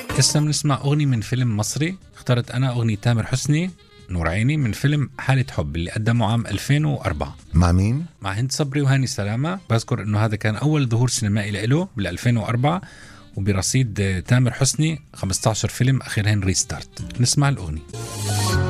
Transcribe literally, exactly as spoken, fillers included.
هسه بنسمع أغنية من فيلم مصري. اخترت أنا أغنية تامر حسني نور عيني من فيلم حالة حب اللي قدمه عام ألفين وأربعة. مع مين؟ مع هند صبري وهاني سلامة. بذكر إنه هذا كان أول ظهور سينمائي له بال ألفين وأربعة، وبرصيد تامر حسني خمسة عشر فيلم أخيرهن ريستارت. نسمع الأغنية.